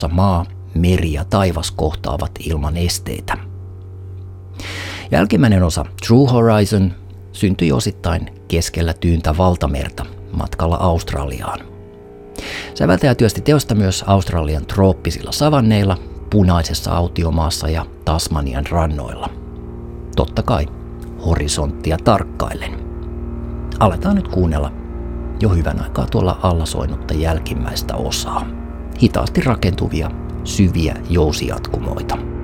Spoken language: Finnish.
maa, meri ja taivas kohtaavat ilman esteitä. Jälkimmäinen osa, True Horizon, syntyi osittain keskellä tyyntä valtamerta matkalla Australiaan. Säveltäjä työsti teosta myös Australian trooppisilla savanneilla, punaisessa autiomaassa ja Tasmanian rannoilla. Totta kai horisonttia tarkkaillen. Aletaan nyt kuunnella jo hyvän aikaa tuolla alla soinutta jälkimmäistä osaa. Hitaasti rakentuvia, syviä jousijatkumoita.